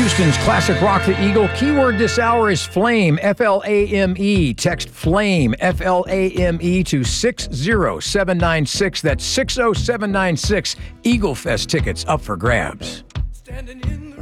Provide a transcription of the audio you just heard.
Houston's classic rock the Eagle. Keyword this hour is flame, F-L-A-M-E. Text flame, F-L-A-M-E to 60796. That's 60796. Eagle Fest tickets up for grabs. Standing in the